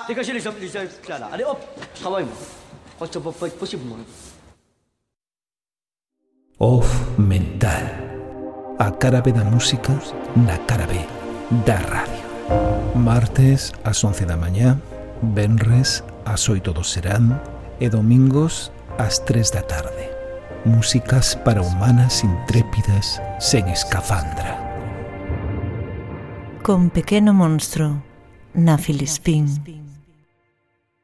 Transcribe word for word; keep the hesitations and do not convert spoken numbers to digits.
你可是你什你什啥啦？你哦，好不？我这不不不是么？ Off Mental. A cara B da música na cara B da radio. Martes ás once da mañá, venres ás oito do serán e domingos ás tres da tarde. Músicas para humanas intrépidas sen escafandra. Con Pequeno Monstro na Filispín.